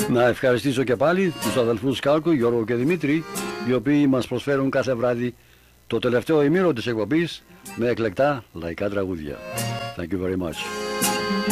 Να ευχαριστήσω και πάλι τους αδελφούς Κάλκου, Γιώργο και Δημήτρη, οι οποίοι μας προσφέρουν κάθε βράδυ το τελευταίο ημίρο της εκπομπής με εκλεκτά λαϊκά τραγούδια. Thank you very much.